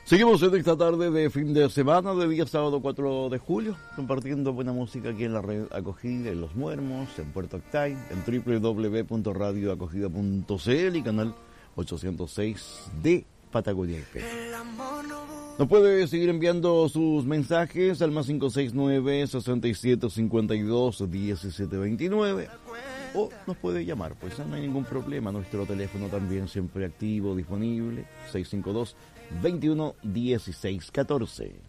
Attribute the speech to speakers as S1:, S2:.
S1: Seguimos en esta tarde de fin de semana, de día sábado 4 de julio, compartiendo buena música aquí en la red Acogida, en Los Muermos, en Puerto Octay, en www.radioacogida.cl y canal 806 de Patagonia IP. Nos puede seguir enviando sus mensajes al más 569-6752-1729 o nos puede llamar, pues no hay ningún problema. Nuestro teléfono también siempre activo, disponible, 652-21-16-14.